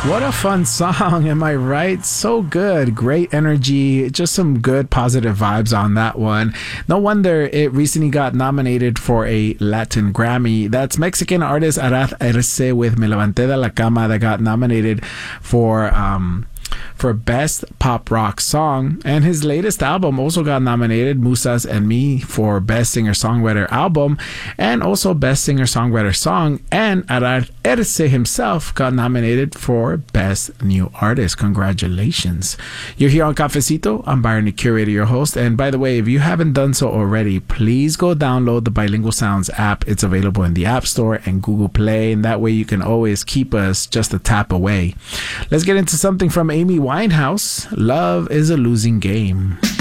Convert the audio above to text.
What a fun song, am I right? So good. Great energy. Just some good positive vibes on that one. No wonder it recently got nominated for a Latin Grammy. That's Mexican artist Arad Arce with Me Levanté de la Cama that got nominated for Best Pop Rock Song. And his latest album also got nominated, Musas and Me, for Best Singer-Songwriter Album and also Best Singer-Songwriter Song. And Arad Arce himself got nominated for Best New Artist. Congratulations. You're here on Cafecito. I'm Byron, the curator, your host. And by the way, if you haven't done so already, please go download the Bilingual Sounds app. It's available in the App Store and Google Play. And that way you can always keep us just a tap away. Let's get into something from Amy Winehouse. Love is a losing game.